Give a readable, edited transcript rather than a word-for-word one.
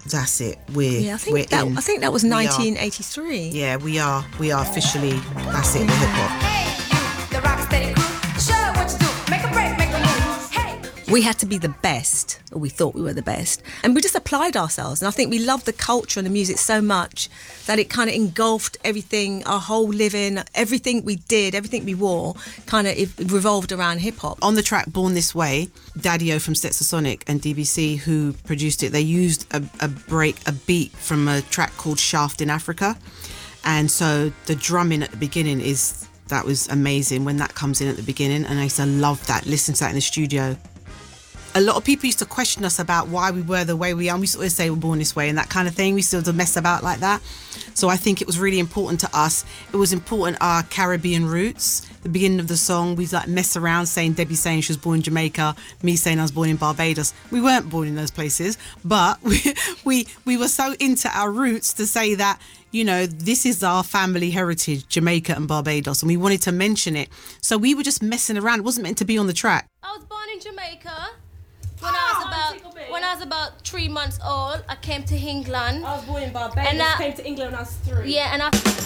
That's it. I think that was 1983. Yeah, we are officially. That's it. The hip hop. Hey, you, the rock steady crew. Show what you do. Make a break, make a move. Hey. We had to be the best, or we thought we were the best, and we just applied ourselves. And I think we loved the culture and the music so much that it kind of engulfed everything, our whole living, everything we did, everything we wore, kind of revolved around hip hop. On the track Born This Way, Daddy-O from Stetsasonic and DBC, who produced it, they used a beat from a track called Shaft in Africa, and so the drumming at the beginning that was amazing when that comes in at the beginning, and I used to love that, listen to that in the studio. A lot of people used to question us about why we were the way we are. And we sort of say we're born this way and that kind of thing. We still mess about like that. So I think it was really important to us. It was important, our Caribbean roots. The beginning of the song, we like mess around saying Debbie saying she was born in Jamaica, me saying I was born in Barbados. We weren't born in those places, but we were so into our roots to say that, you know, this is our family heritage, Jamaica and Barbados, and we wanted to mention it. So we were just messing around. It wasn't meant to be on the track. I was born in Jamaica. When I was about 3 months old, I came to England. I was born in Barbados. And I came to England when I was 3. Yeah, and I